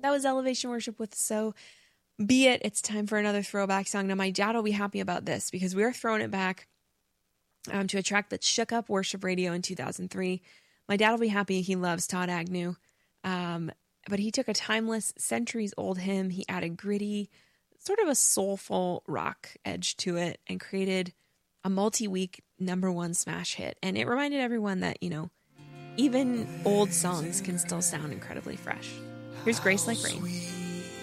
That was Elevation Worship with So Be It. It's time for another throwback song. Now, my dad will be happy about this because we are throwing it back to a track that shook up worship radio in 2003. My dad will be happy. He loves Todd Agnew. But he took a timeless, centuries-old hymn. He added gritty, sort of a soulful rock edge to it and created a multi-week #1 smash hit. And it reminded everyone that, even old songs can still sound incredibly fresh. Here's Grace Like Rain.